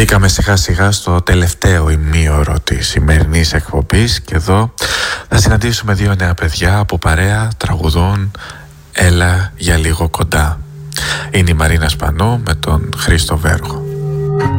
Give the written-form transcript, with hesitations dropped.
Μπήκαμε σιγά σιγά στο τελευταίο ημίωρο της σημερινής εκπομπής και εδώ θα συναντήσουμε δύο νέα παιδιά που παρέα τραγουδούν «Έλα για λίγο κοντά». Είναι η Μαρίνα Σπανού με τον Χρήστο Βέργο.